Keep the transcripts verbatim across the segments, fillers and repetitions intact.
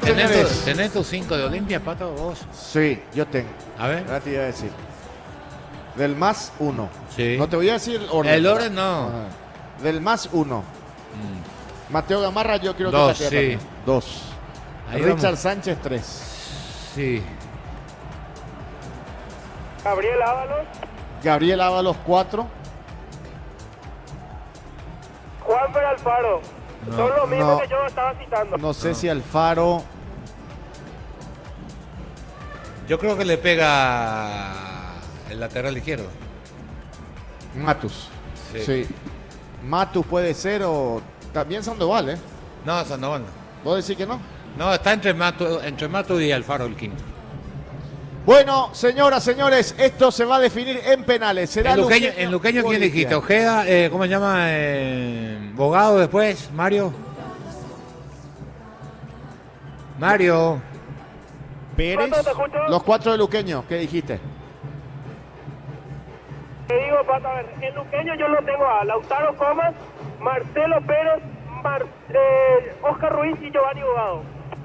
¿Tenés, señores. tu, ¿Tenés tus cinco de Olimpia, Pato, vos? Sí, yo tengo. A ver. Ahora te iba a decir. Del más uno. Sí. No te voy a decir el orden. El orden no. Ajá. Del más uno. Mm. Mateo Gamarra, yo quiero Dos, que patea sí. también. Dos. Ahí Richard vamos. Sánchez, tres. Sí. Gabriel Ábalos, Gabriel Ábalos, cuatro. Juanfer Alfaro. No, Son los mismos no. que yo estaba citando. No sé si Alfaro. Yo creo que le pega el lateral izquierdo. Matus. Sí. Sí. Matus puede ser o también Sandoval, ¿eh? No, Sandoval no. ¿Vos decís que no? No, está entre Matu, entre Matu y Alfaro el quinto. Bueno, señoras, señores, esto se va a definir en penales. Será En Luqueño, Luqueño en Luqueño ¿quién Olimpia. dijiste? Ojeda, eh, ¿cómo se llama? Eh, Bogado después, Mario. Mario. Pérez. ¿Cuánto te escucho? Los cuatro de Luqueño, ¿qué dijiste? Te digo, Pato, a ver, en Luqueño yo lo tengo a Lautaro Comas, Marcelo Pérez, Mar, eh, Oscar Ruiz y Giovanni Bogado.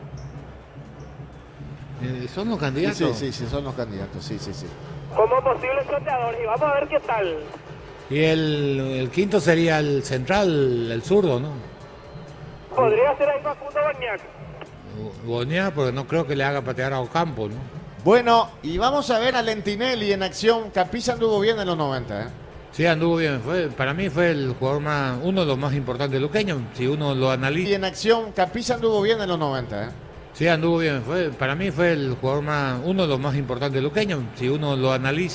Eh, ¿Son los Sí, candidatos? sí, sí, sí, son los candidatos, sí, sí, sí. Como posibles sorteadores y vamos a ver qué tal. Y el, el quinto sería el central, el zurdo, ¿no? Podría ser ahí Facundo Bagnac. Bonía, porque no creo que le haga patear a Ocampo, ¿no? Bueno, y vamos a ver a Lentinelli en acción. Capilla anduvo bien en los noventa, ¿eh? Sí, anduvo bien. Fue, para mí fue el jugador más, uno de los más importantes de Luqueño. Si uno lo Y analiza. en acción, Capilla anduvo bien en los noventa, ¿eh? Sí, anduvo bien. Fue, para mí fue el jugador más, uno de los más importantes de Luqueño. Si uno lo analiza.